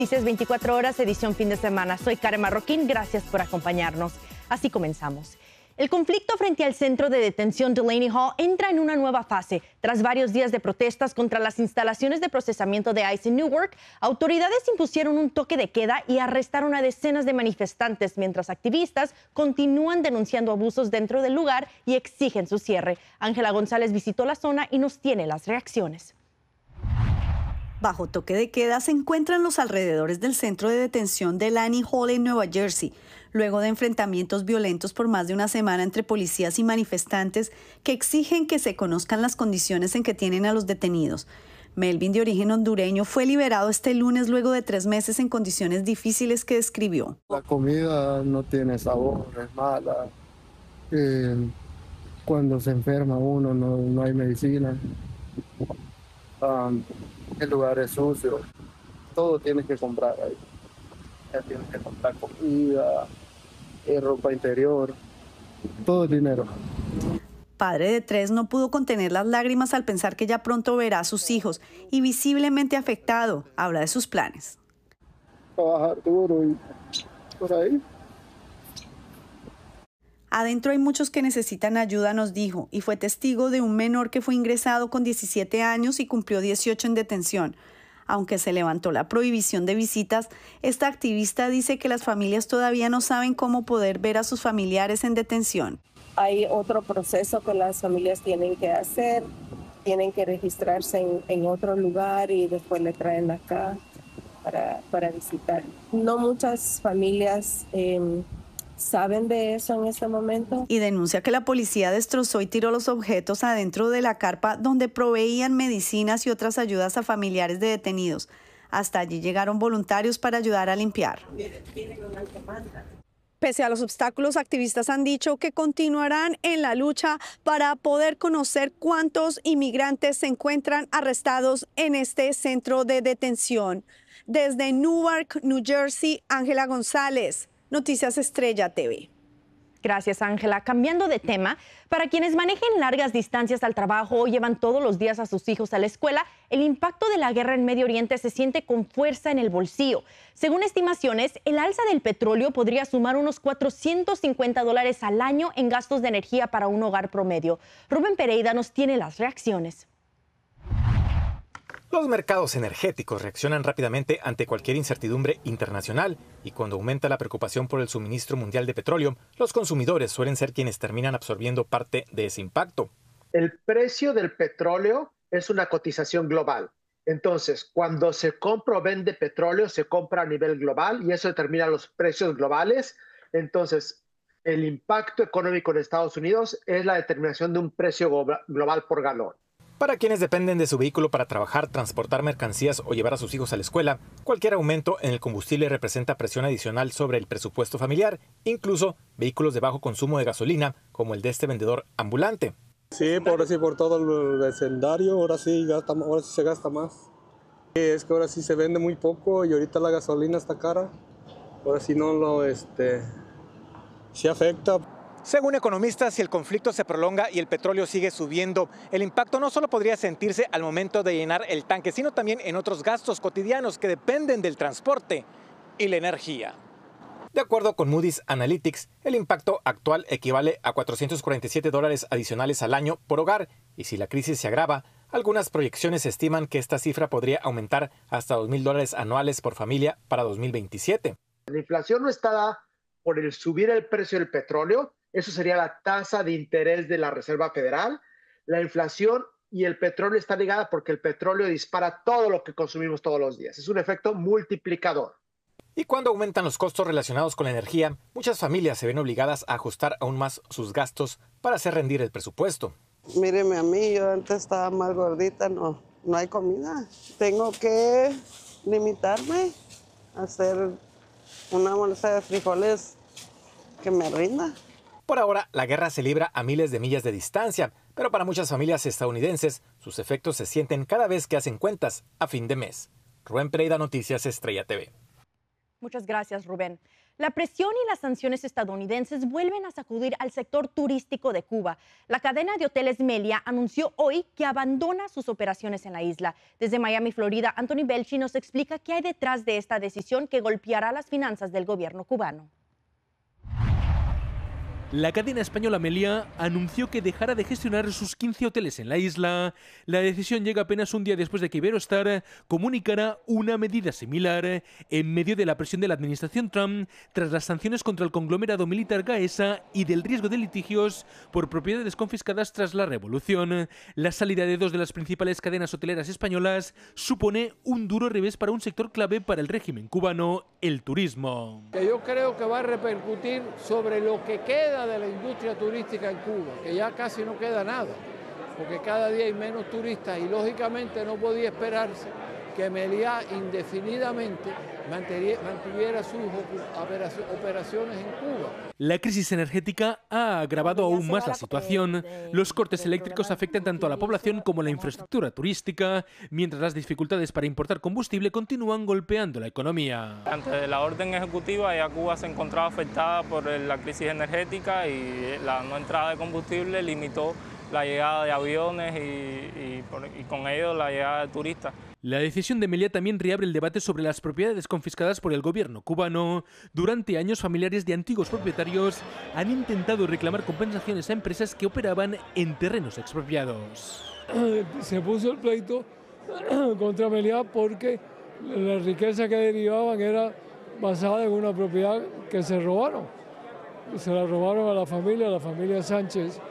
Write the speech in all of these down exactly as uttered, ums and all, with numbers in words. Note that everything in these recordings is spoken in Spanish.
Noticias veinticuatro horas, edición fin de semana. Soy Karen Marroquín, gracias por acompañarnos. Así comenzamos. El conflicto frente al centro de detención Delaney Hall entra en una nueva fase. Tras varios días de protestas contra las instalaciones de procesamiento de ICE en Newark, autoridades impusieron un toque de queda y arrestaron a decenas de manifestantes, mientras activistas continúan denunciando abusos dentro del lugar y exigen su cierre. Ángela González visitó la zona y nos tiene las reacciones. Bajo toque de queda se encuentran los alrededores del centro de detención Delaney Hall en Nueva Jersey, luego de enfrentamientos violentos por más de una semana entre policías y manifestantes que exigen que se conozcan las condiciones en que tienen a los detenidos. Melvin, de origen hondureño, fue liberado este lunes luego de tres meses en condiciones difíciles que describió. La comida no tiene sabor, es mala. Eh, cuando se enferma uno no, no hay medicina. Um, el lugar es sucio, todo tienes que comprar ahí. Ya tienes que comprar comida, eh, ropa interior, todo el dinero. Padre de tres no pudo contener las lágrimas al pensar que ya pronto verá a sus hijos y visiblemente afectado, habla de sus planes. Trabajar duro y por ahí. Adentro hay muchos que necesitan ayuda, nos dijo, y fue testigo de un menor que fue ingresado con diecisiete años y cumplió dieciocho en detención. Aunque se levantó la prohibición de visitas, esta activista dice que las familias todavía no saben cómo poder ver a sus familiares en detención. Hay otro proceso que las familias tienen que hacer, tienen que registrarse en, en otro lugar y después le traen acá para, para visitar. No muchas familias Eh, ¿saben de eso en este momento? Y denuncia que la policía destrozó y tiró los objetos adentro de la carpa donde proveían medicinas y otras ayudas a familiares de detenidos. Hasta allí llegaron voluntarios para ayudar a limpiar. Pese a los obstáculos, activistas han dicho que continuarán en la lucha para poder conocer cuántos inmigrantes se encuentran arrestados en este centro de detención. Desde Newark, New Jersey, Ángela González. Noticias Estrella T V. Gracias, Ángela. Cambiando de tema, para quienes manejen largas distancias al trabajo o llevan todos los días a sus hijos a la escuela, el impacto de la guerra en Medio Oriente se siente con fuerza en el bolsillo. Según estimaciones, el alza del petróleo podría sumar unos cuatrocientos cincuenta dólares al año en gastos de energía para un hogar promedio. Rubén Pereira nos tiene las reacciones. Los mercados energéticos reaccionan rápidamente ante cualquier incertidumbre internacional y cuando aumenta la preocupación por el suministro mundial de petróleo, los consumidores suelen ser quienes terminan absorbiendo parte de ese impacto. El precio del petróleo es una cotización global. Entonces, cuando se compra o vende petróleo, se compra a nivel global y eso determina los precios globales. Entonces, el impacto económico en Estados Unidos es la determinación de un precio global por galón. Para quienes dependen de su vehículo para trabajar, transportar mercancías o llevar a sus hijos a la escuela, cualquier aumento en el combustible representa presión adicional sobre el presupuesto familiar, incluso vehículos de bajo consumo de gasolina, como el de este vendedor ambulante. Sí, por así por todo el vecindario, ahora sí, gasta, ahora sí se gasta más. Es que ahora sí se vende muy poco y ahorita la gasolina está cara. Ahora sí no lo, este, sí afecta. Según economistas, si el conflicto se prolonga y el petróleo sigue subiendo, el impacto no solo podría sentirse al momento de llenar el tanque, sino también en otros gastos cotidianos que dependen del transporte y la energía. De acuerdo con Moody's Analytics, el impacto actual equivale a cuatrocientos cuarenta y siete dólares adicionales al año por hogar, y si la crisis se agrava, algunas proyecciones estiman que esta cifra podría aumentar hasta dos mil dólares anuales por familia para dos mil veintisiete. La inflación no está dada por el subir el precio del petróleo. Eso sería la tasa de interés de la Reserva Federal. La inflación y el petróleo está ligada porque el petróleo dispara todo lo que consumimos todos los días. Es un efecto multiplicador. Y cuando aumentan los costos relacionados con la energía, muchas familias se ven obligadas a ajustar aún más sus gastos para hacer rendir el presupuesto. Míreme a mí, yo antes estaba más gordita, no, no hay comida. Tengo que limitarme a hacer una bolsa de frijoles que me rinda. Por ahora, la guerra se libra a miles de millas de distancia, pero para muchas familias estadounidenses, sus efectos se sienten cada vez que hacen cuentas a fin de mes. Rubén Pereira, Noticias Estrella T V. Muchas gracias, Rubén. La presión y las sanciones estadounidenses vuelven a sacudir al sector turístico de Cuba. La cadena de hoteles Meliá anunció hoy que abandona sus operaciones en la isla. Desde Miami, Florida, Anthony Belchi nos explica qué hay detrás de esta decisión que golpeará las finanzas del gobierno cubano. La cadena española Meliá anunció que dejará de gestionar sus quince hoteles en la isla. La decisión llega apenas un día después de que Iberostar comunicara una medida similar en medio de la presión de la administración Trump tras las sanciones contra el conglomerado militar Gaesa y del riesgo de litigios por propiedades confiscadas tras la revolución. La salida de dos de las principales cadenas hoteleras españolas supone un duro revés para un sector clave para el régimen cubano, el turismo. Que yo creo que va a repercutir sobre lo que queda de la industria turística en Cuba, que ya casi no queda nada, porque cada día hay menos turistas y lógicamente no podía esperarse que Meliá indefinidamente mantuviera sus operaciones en Cuba. La crisis energética ha agravado aún más la situación. Los cortes eléctricos afectan tanto a la población como a la infraestructura turística, mientras las dificultades para importar combustible continúan golpeando la economía. Antes de la orden ejecutiva, ya Cuba se encontraba afectada por la crisis energética y la no entrada de combustible limitó la llegada de aviones y, y, y con ello la llegada de turistas. La decisión de Meliá también reabre el debate sobre las propiedades confiscadas por el gobierno cubano. Durante años, familiares de antiguos propietarios han intentado reclamar compensaciones a empresas que operaban en terrenos expropiados. Se puso el pleito contra Meliá porque la riqueza que derivaban era basada en una propiedad que se robaron. Se la robaron a la familia, a la familia Sánchez,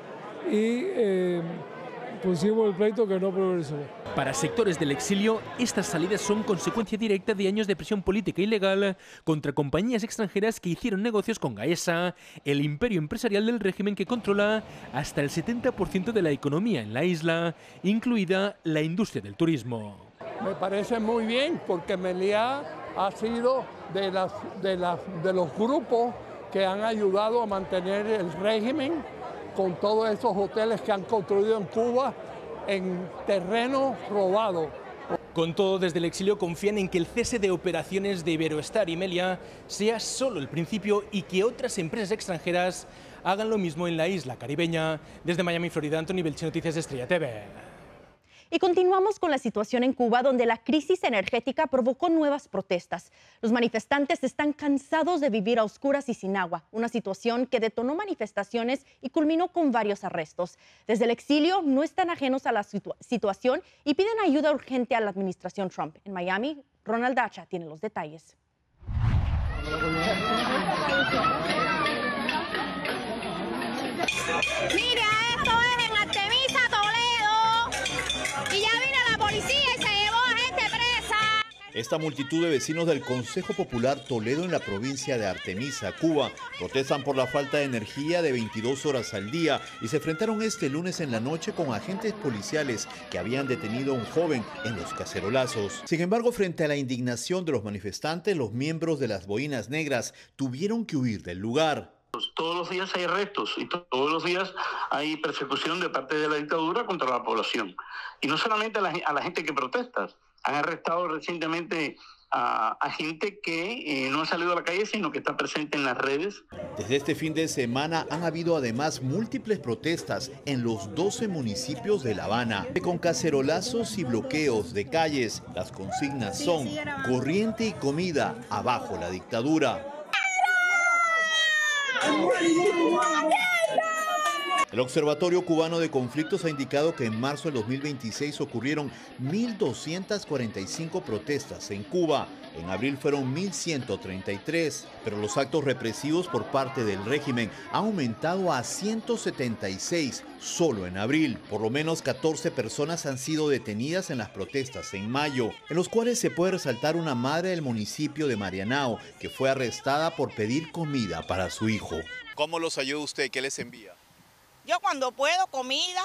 y eh, pusimos el pleito que no progresó. Para sectores del exilio, estas salidas son consecuencia directa de años de presión política ilegal contra compañías extranjeras que hicieron negocios con Gaesa, el imperio empresarial del régimen que controla hasta el setenta por ciento de la economía en la isla, incluida la industria del turismo. Me parece muy bien porque Meliá ha sido de, las, de, las, de los grupos que han ayudado a mantener el régimen con todos esos hoteles que han construido en Cuba en terreno robado. Con todo, desde el exilio confían en que el cese de operaciones de Iberostar y Meliá sea solo el principio y que otras empresas extranjeras hagan lo mismo en la isla caribeña. Desde Miami, Florida, Anthony Belchi, Noticias Estrella T V. Y continuamos con la situación en Cuba, donde la crisis energética provocó nuevas protestas. Los manifestantes están cansados de vivir a oscuras y sin agua, una situación que detonó manifestaciones y culminó con varios arrestos. Desde el exilio no están ajenos a la situ- situación y piden ayuda urgente a la administración Trump. En Miami, Ronald Dacha tiene los detalles. Mira, esto es en Artemisa, Toledo, y ya vino la policía y se llevó a gente presa. Esta multitud de vecinos del Consejo Popular Toledo en la provincia de Artemisa, Cuba, protestan por la falta de energía de veintidós horas al día y se enfrentaron este lunes en la noche con agentes policiales que habían detenido a un joven en los cacerolazos. Sin embargo, frente a la indignación de los manifestantes, los miembros de las Boinas Negras tuvieron que huir del lugar. Todos los días hay arrestos y todos los días hay persecución de parte de la dictadura contra la población. Y no solamente a la, a la gente que protesta. Han arrestado recientemente a, a gente que eh, no ha salido a la calle, sino que está presente en las redes. Desde este fin de semana han habido además múltiples protestas en los doce municipios de La Habana, con cacerolazos y bloqueos de calles. Las consignas son corriente y comida, abajo la dictadura. El Observatorio Cubano de Conflictos ha indicado que en marzo del dos mil veintiséis ocurrieron mil doscientas cuarenta y cinco protestas en Cuba. En abril fueron mil ciento treinta y tres, pero los actos represivos por parte del régimen han aumentado a ciento setenta y seis solo en abril. Por lo menos catorce personas han sido detenidas en las protestas en mayo, en los cuales se puede resaltar una madre del municipio de Marianao que fue arrestada por pedir comida para su hijo. ¿Cómo los ayuda usted? ¿Qué les envía? Yo cuando puedo, comida,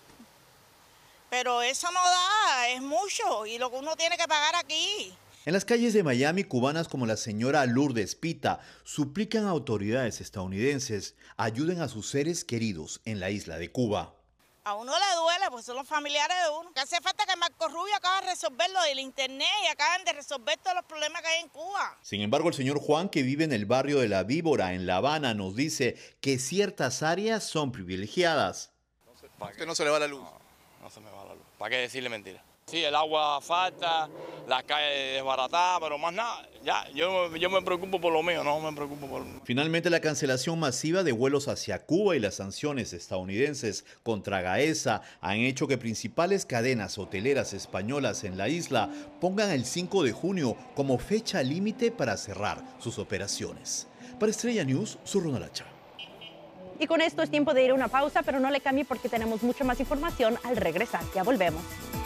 pero eso no da, es mucho, y lo que uno tiene que pagar aquí. En las calles de Miami, cubanas como la señora Lourdes Pita suplican a autoridades estadounidenses ayuden a sus seres queridos en la isla de Cuba. A uno le duele, pues son los familiares de uno. Que hace falta que Marco Rubio acabe de resolver lo del internet y acaben de resolver todos los problemas que hay en Cuba. Sin embargo, el señor Juan, que vive en el barrio de La Víbora, en La Habana, nos dice que ciertas áreas son privilegiadas. ¿A usted no se le va la luz? No, no se me va la luz. ¿Para qué decirle mentira? Sí, el agua falta, la calle desbaratada, pero más nada. Ya, yo, yo me preocupo por lo mío, no me preocupo por... Finalmente, la cancelación masiva de vuelos hacia Cuba y las sanciones estadounidenses contra Gaesa han hecho que principales cadenas hoteleras españolas en la isla pongan el cinco de junio como fecha límite para cerrar sus operaciones. Para Estrella News, soy Ronald Hacha. Y con esto es tiempo de ir a una pausa, pero no le cambie porque tenemos mucha más información al regresar. Ya volvemos.